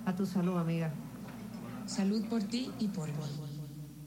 A tu salud, amiga. Salud por ti y por mí.